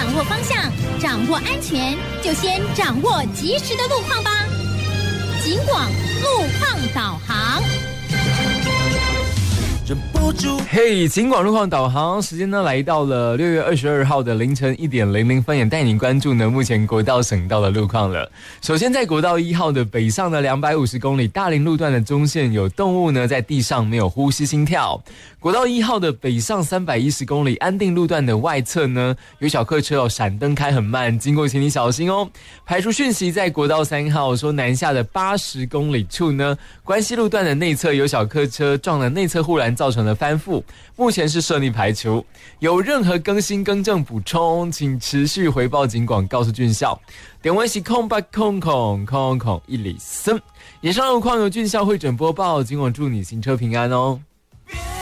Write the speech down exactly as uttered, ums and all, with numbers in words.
握方向，掌握安全，就先掌握及时的路况吧。警广路况导航。 嘿，警广路况导航时间呢，来到了六月二十二号的凌晨一点零零分，也带你关注呢目前国道省道的路况了。首先在国道一号的北上的两百五十公里大林路段的中线有动物呢在地上没有呼吸心跳。国道一号的北上三百一十公里安定路段的外侧呢有小客车哦闪灯开很慢，经过请你小心哦。排除讯息在国道三号说南下的八十公里处呢关西路段的内侧有小客车撞了内侧护栏造成了翻覆，目前是顺利排除。有任何更新更正补充，请持续回报警广告诉俊孝。点问是空八空空空空一里森。以上路况由俊孝会诊播报，警广祝你行车平安哦。